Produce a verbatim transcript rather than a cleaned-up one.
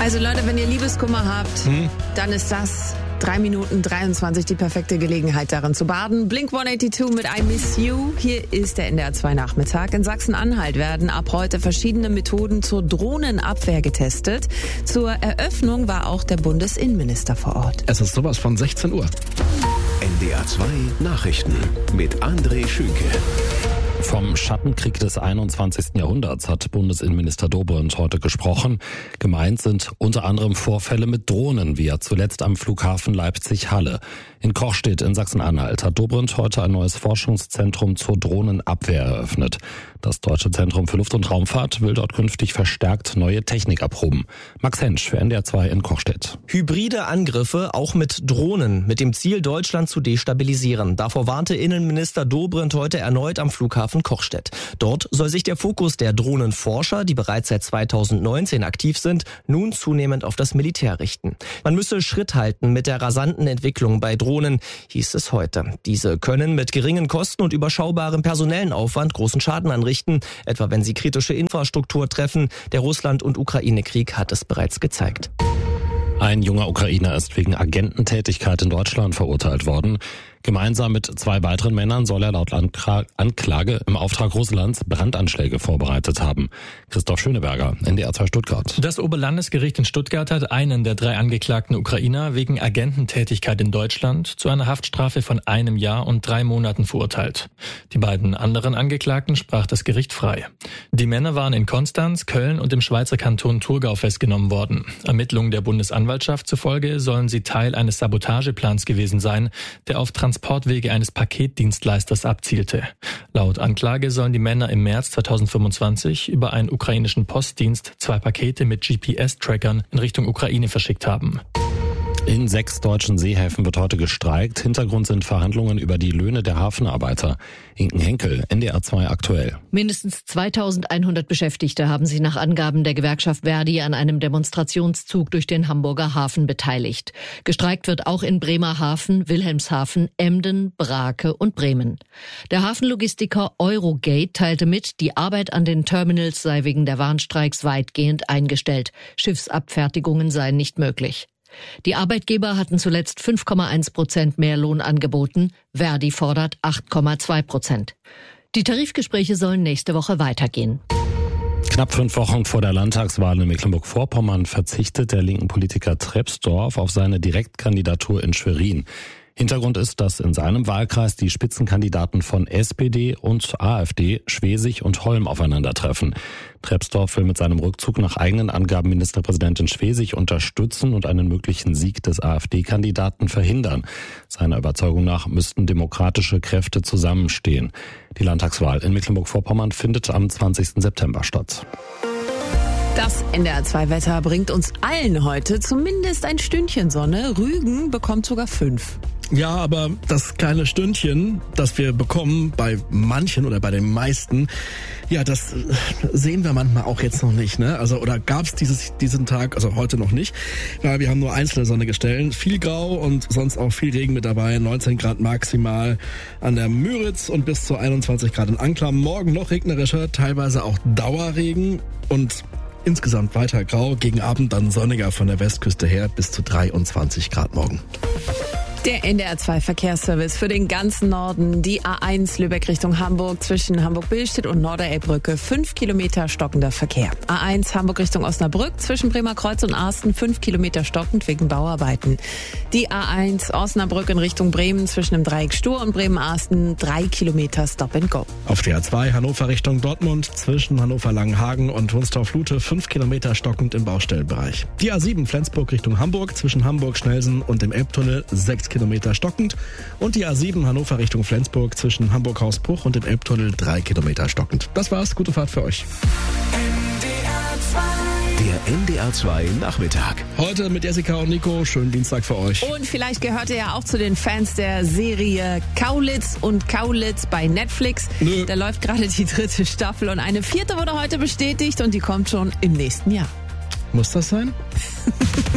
Also Leute, wenn ihr Liebeskummer habt, hm? dann ist das drei Minuten dreiundzwanzig die perfekte Gelegenheit, darin zu baden. Blink hundertzweiundachtzig mit I Miss You. Hier ist der N D R zwei Nachmittag. In Sachsen-Anhalt werden ab heute verschiedene Methoden zur Drohnenabwehr getestet. Zur Eröffnung war auch der Bundesinnenminister vor Ort. Es ist sowas von sechzehn Uhr. N D R zwei Nachrichten mit André Schünke. Vom Schattenkrieg des einundzwanzigsten Jahrhunderts hat Bundesinnenminister Dobrindt heute gesprochen. Gemeint sind unter anderem Vorfälle mit Drohnen, wie ja zuletzt am Flughafen Leipzig-Halle. In Kochstedt in Sachsen-Anhalt hat Dobrindt heute ein neues Forschungszentrum zur Drohnenabwehr eröffnet. Das Deutsche Zentrum für Luft- und Raumfahrt will dort künftig verstärkt neue Technik erproben. Max Hensch für N D R zwei in Kochstedt. Hybride Angriffe auch mit Drohnen, mit dem Ziel, Deutschland zu destabilisieren. Davor warnte Innenminister Dobrindt heute erneut am Flughafen Kochstedt. Dort soll sich der Fokus der Drohnenforscher, die bereits seit zweitausendneunzehn aktiv sind, nun zunehmend auf das Militär richten. Man müsse Schritt halten mit der rasanten Entwicklung bei Drohnen, hieß es heute. Diese können mit geringen Kosten und überschaubarem personellen Aufwand großen Schaden anrichten, etwa wenn sie kritische Infrastruktur treffen. Der Russland- und Ukraine-Krieg hat es bereits gezeigt. Ein junger Ukrainer ist wegen Agententätigkeit in Deutschland verurteilt worden. Gemeinsam mit zwei weiteren Männern soll er laut Anklage im Auftrag Russlands Brandanschläge vorbereitet haben. Christoph Schöneberger, N D R zwei Stuttgart. Das Oberlandesgericht in Stuttgart hat einen der drei angeklagten Ukrainer wegen Agententätigkeit in Deutschland zu einer Haftstrafe von einem Jahr und drei Monaten verurteilt. Die beiden anderen Angeklagten sprach das Gericht frei. Die Männer waren in Konstanz, Köln und im Schweizer Kanton Thurgau festgenommen worden. Ermittlungen der Bundesanwaltschaft zufolge sollen sie Teil eines Sabotageplans gewesen sein, der auf Transportwege eines Paketdienstleisters abzielte. Laut Anklage sollen die Männer im März zweitausendfünfundzwanzig über einen ukrainischen Postdienst zwei Pakete mit G P S-Trackern in Richtung Ukraine verschickt haben. In sechs deutschen Seehäfen wird heute gestreikt. Hintergrund sind Verhandlungen über die Löhne der Hafenarbeiter. Inken Henkel, N D R zwei aktuell. Mindestens zweitausendeinhundert Beschäftigte haben sich nach Angaben der Gewerkschaft Verdi an einem Demonstrationszug durch den Hamburger Hafen beteiligt. Gestreikt wird auch in Bremerhaven, Wilhelmshaven, Emden, Brake und Bremen. Der Hafenlogistiker Eurogate teilte mit, die Arbeit an den Terminals sei wegen der Warnstreiks weitgehend eingestellt. Schiffsabfertigungen seien nicht möglich. Die Arbeitgeber hatten zuletzt fünf Komma eins Prozent mehr Lohn angeboten, Verdi fordert acht Komma zwei Prozent. Die Tarifgespräche sollen nächste Woche weitergehen. Knapp fünf Wochen vor der Landtagswahl in Mecklenburg-Vorpommern verzichtet der linken Politiker Trepsdorf auf seine Direktkandidatur in Schwerin. Hintergrund ist, dass in seinem Wahlkreis die Spitzenkandidaten von S P D und AfD, Schwesig und Holm aufeinandertreffen. Trepsdorf will mit seinem Rückzug nach eigenen Angaben Ministerpräsidentin Schwesig unterstützen und einen möglichen Sieg des AfD-Kandidaten verhindern. Seiner Überzeugung nach müssten demokratische Kräfte zusammenstehen. Die Landtagswahl in Mecklenburg-Vorpommern findet am zwanzigsten September statt. Das N D R zwei Wetter bringt uns allen heute zumindest ein Stündchen Sonne. Rügen bekommt sogar fünf. Ja, aber das kleine Stündchen, das wir bekommen bei manchen oder bei den meisten, ja, das sehen wir manchmal auch jetzt noch nicht, ne? Also, oder gab's dieses diesen Tag, also heute noch nicht, weil wir haben nur einzelne sonnige Stellen, viel Grau und sonst auch viel Regen mit dabei, neunzehn Grad maximal an der Müritz und bis zu einundzwanzig Grad in Anklam. Morgen noch regnerischer, teilweise auch Dauerregen und insgesamt weiter grau, gegen Abend dann sonniger von der Westküste her bis zu dreiundzwanzig Grad morgen. Der N D R zwei Verkehrsservice für den ganzen Norden. Die A eins Lübeck Richtung Hamburg zwischen Hamburg-Billstedt und Norderelbbrücke. Fünf Kilometer stockender Verkehr. A eins Hamburg Richtung Osnabrück zwischen Bremerkreuz und Arsten. Fünf Kilometer stockend wegen Bauarbeiten. Die A eins Osnabrück in Richtung Bremen zwischen dem Dreieck Stur und Bremen-Arsten. Drei Kilometer Stop and Go. Auf der A zwei Hannover Richtung Dortmund zwischen Hannover-Langenhagen und Wunstorf-Lute. Fünf Kilometer stockend im Baustellenbereich. Die A sieben Flensburg Richtung Hamburg zwischen Hamburg-Schnelsen und dem Elbtunnel. Sechs Kilometer stockend und die A sieben Hannover Richtung Flensburg zwischen Hamburg-Hausbruch und dem Elbtunnel drei Kilometer stockend. Das war's, gute Fahrt für euch. Der N D R zwei Nachmittag. Heute mit Jessica und Nico, schönen Dienstag für euch. Und vielleicht gehört ihr ja auch zu den Fans der Serie Kaulitz und Kaulitz bei Netflix. Nö. Da läuft gerade die dritte Staffel und eine vierte wurde heute bestätigt und die kommt schon im nächsten Jahr. Muss das sein?